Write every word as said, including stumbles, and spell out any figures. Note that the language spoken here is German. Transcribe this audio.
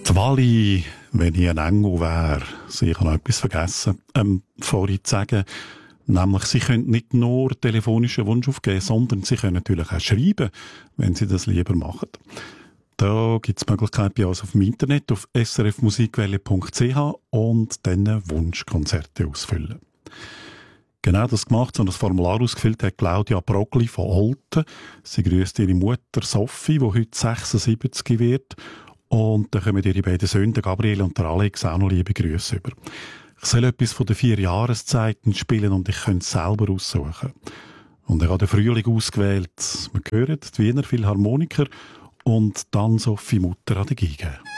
Die Wally, wenn ich ein Engel wäre, sie ich habe noch etwas vergessen, ähm, vorhin zu sagen, nämlich sie können nicht nur telefonischen Wunsch aufgeben, sondern sie können natürlich auch schreiben, wenn sie das lieber machen. Da gibt es die Möglichkeit bei uns auf dem Internet, auf s r f musikwelle punkt c h und dann Wunschkonzerte ausfüllen. Genau das gemacht, und das Formular ausgefüllt hat Claudia Brogli von Olten. Sie grüßt ihre Mutter Sophie, die heute sechsundsiebzig wird. Und dann kommen ihre beiden Söhne, Gabriel und der Alex, auch noch liebe Grüße über. Ich soll etwas von den vier Jahreszeiten spielen und ich könnte es selber aussuchen. Und er hat den Frühling ausgewählt. Wir hören die Wiener Philharmoniker und dann Sophie Mutter an der Geige.